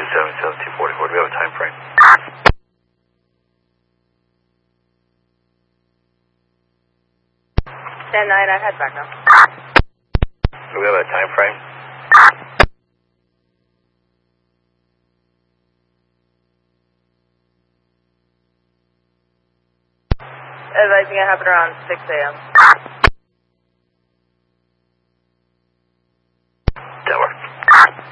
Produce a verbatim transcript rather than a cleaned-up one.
seven seven two four four. Do we have a time frame? ten nine, I head back now. Do we have a time frame? Advising it happened around six A M